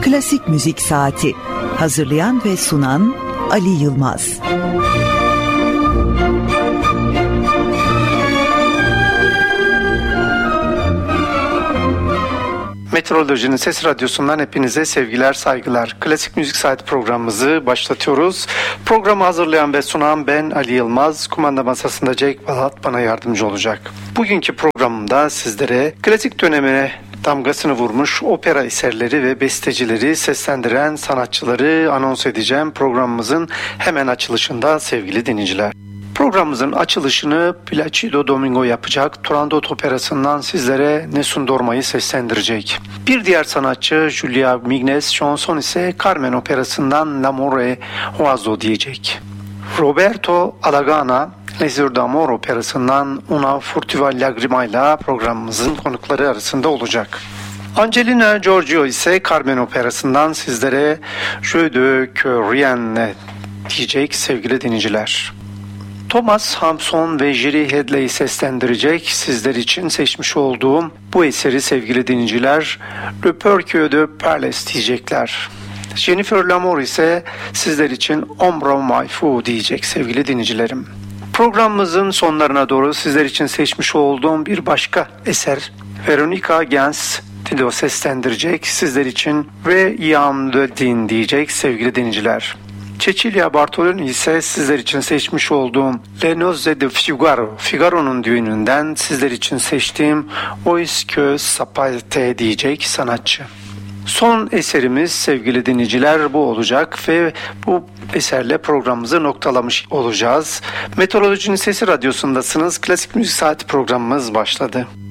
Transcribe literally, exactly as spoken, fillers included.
Klasik Müzik Saati. Hazırlayan ve sunan Ali Yılmaz. Meteorolojinin Ses Radyosu'ndan hepinize sevgiler, saygılar. Klasik Müzik Saati programımızı başlatıyoruz. Programı hazırlayan ve sunan ben Ali Yılmaz. Kumanda masasında Cenk Balat bana yardımcı olacak. Bugünkü programımda sizlere klasik dönemine damgasını vurmuş opera eserleri ve bestecileri seslendiren sanatçıları anons edeceğim programımızın hemen açılışında sevgili dinleyiciler. Programımızın açılışını Placido Domingo yapacak. Turandot Operası'ndan sizlere Nessun Dorma'yı seslendirecek. Bir diğer sanatçı Julia Mignes Chanson ise Carmen Operası'ndan L'amore oiseau diyecek. Roberto Alagana Lesur d'Amor Operası'ndan Una furtiva lagrima ile programımızın konukları arasında olacak. Angelina Giorgio ise Carmen Operası'ndan sizlere Je de que rien diyecek sevgili dinleyiciler. Thomas Hampson ve Jerry Hadley seslendirecek sizler için seçmiş olduğum bu eseri sevgili dinleyiciler Le Perque de Perles diyecekler. Jennifer Lamour ise sizler için Ombro My Fou diyecek sevgili dinleyicilerim. Programımızın sonlarına doğru sizler için seçmiş olduğum bir başka eser Veronica Gens Dido seslendirecek sizler için ve Ian de Din diyecek sevgili dinleyiciler. Cecilia Bartolini ise sizler için seçmiş olduğum Le Nozze de Figaro, Figaro'nun düğününden sizler için seçtiğim Ois que Sapate diyecek sanatçı. Son eserimiz sevgili dinleyiciler bu olacak ve bu eserle programımızı noktalamış olacağız. Meteorolojinin Sesi Radyosu'ndasınız. Klasik Müzik Saati programımız başladı.